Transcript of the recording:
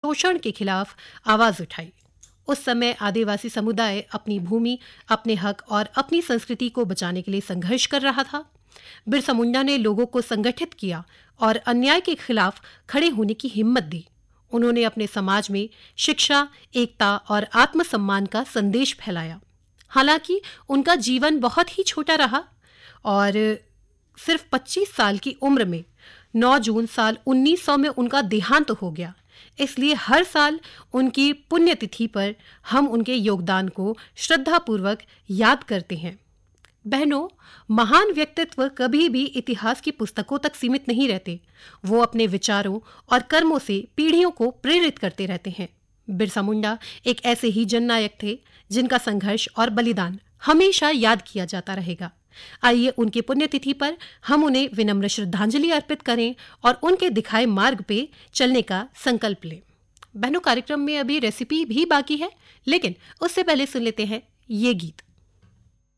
शोषण के खिलाफ आवाज उठाई। उस समय आदिवासी समुदाय अपनी भूमि, अपने हक और अपनी संस्कृति को बचाने के लिए संघर्ष कर रहा था। बिरसा मुंडा ने लोगों को संगठित किया और अन्याय के खिलाफ खड़े होने की हिम्मत दी। उन्होंने अपने समाज में शिक्षा, एकता और आत्मसम्मान का संदेश फैलाया। हालांकि उनका जीवन बहुत ही छोटा रहा और सिर्फ 25 साल की उम्र में 9 जून साल 1900 में उनका देहांत हो गया। इसलिए हर साल उनकी पुण्यतिथि पर हम उनके योगदान को श्रद्धापूर्वक याद करते हैं। बहनों, महान व्यक्तित्व कभी भी इतिहास की पुस्तकों तक सीमित नहीं रहते। वो अपने विचारों और कर्मों से पीढ़ियों को प्रेरित करते रहते हैं। बिरसा मुंडा एक ऐसे ही जननायक थे जिनका संघर्ष और बलिदान हमेशा याद किया जाता रहेगा। आइए उनकी पुण्यतिथि पर हम उन्हें विनम्र श्रद्धांजलि अर्पित करें और उनके दिखाए मार्ग पे चलने का संकल्प लें। बहनों, कार्यक्रम में अभी रेसिपी भी बाकी है, लेकिन उससे पहले सुन लेते हैं ये गीत।